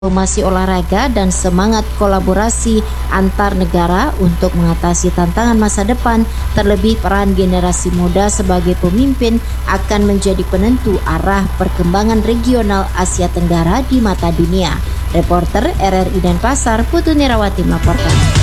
diplomasi olahraga dan semangat kolaborasi antar negara untuk mengatasi tantangan masa depan, terlebih peran generasi muda sebagai pemimpin akan menjadi penentu arah perkembangan regional Asia Tenggara di mata dunia. Reporter RRI Denpasar, Putu Nirawati melaporkan.